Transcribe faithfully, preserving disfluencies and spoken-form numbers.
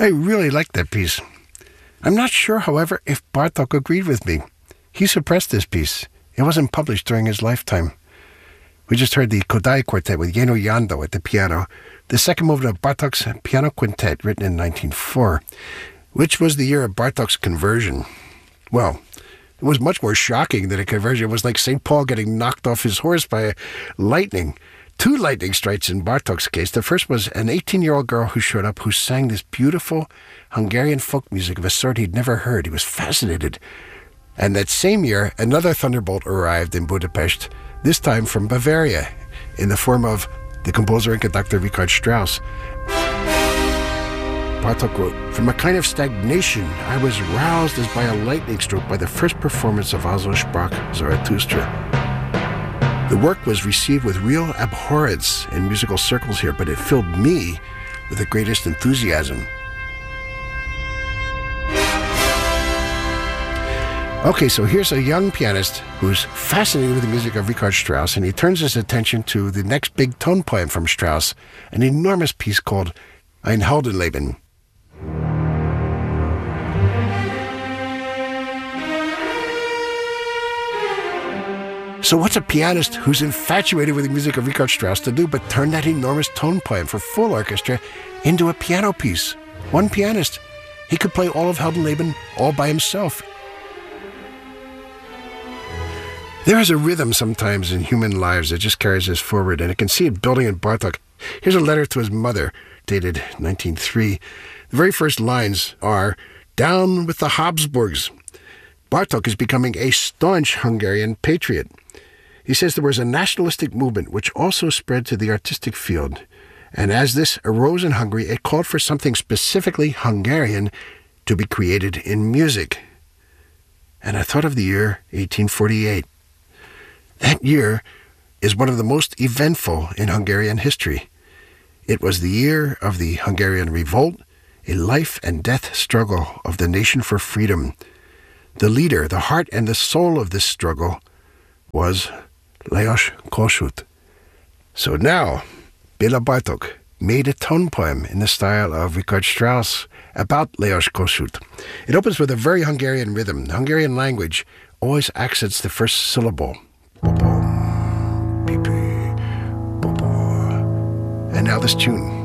I really liked that piece. I'm not sure, however, if Bartók agreed with me. He suppressed this piece. It wasn't published during his lifetime. We just heard the Kodály Quartet with Jenő Jandó at the piano, the second movement of Bartók's Piano Quintet, written in nineteen oh four, which was the year of Bartók's conversion. Well, it was much more shocking than a conversion. It was like Saint Paul getting knocked off his horse by lightning. Two lightning strikes in Bartók's case. The first was an eighteen-year-old girl who showed up who sang this beautiful Hungarian folk music of a sort he'd never heard. He was fascinated. And that same year, another thunderbolt arrived in Budapest, this time from Bavaria, in the form of the composer and conductor Richard Strauss. Bartók wrote, "From a kind of stagnation, I was roused as by a lightning stroke by the first performance of Also sprach Zarathustra." The work was received with real abhorrence in musical circles here, but it filled me with the greatest enthusiasm. Okay, so here's a young pianist who's fascinated with the music of Richard Strauss, and he turns his attention to the next big tone poem from Strauss, an enormous piece called Ein Heldenleben. So what's a pianist who's infatuated with the music of Richard Strauss to do but turn that enormous tone poem for full orchestra into a piano piece? One pianist. He could play all of Heldenleben all by himself. There is a rhythm sometimes in human lives that just carries us forward, and I can see it building in Bartók. Here's a letter to his mother, dated nineteen oh three. The very first lines are, "Down with the Habsburgs." Bartók is becoming a staunch Hungarian patriot. He says there was a nationalistic movement which also spread to the artistic field, and as this arose in Hungary, it called for something specifically Hungarian to be created in music. And I thought of the year eighteen forty-eight. That year is one of the most eventful in Hungarian history. It was the year of the Hungarian Revolt, a life and death struggle of the nation for freedom. The leader, the heart and the soul of this struggle was Lajos Kossuth. So now, Béla Bartók made a tone poem in the style of Richard Strauss about Lajos Kossuth. It opens with a very Hungarian rhythm. The Hungarian language always accents the first syllable. And now this tune.